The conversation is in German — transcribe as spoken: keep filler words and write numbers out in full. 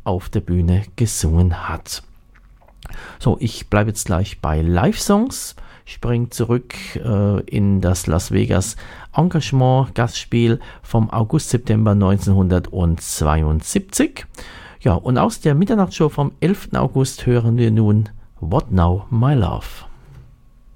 auf der Bühne gesungen hat. So, ich bleibe jetzt gleich bei Live-Songs, springe zurück äh, in das Las Vegas Engagement Gastspiel vom August-September neunzehnhundertzweiundsiebzig. Ja, und aus der Mitternachtsshow vom elften August hören wir nun What Now, My Love.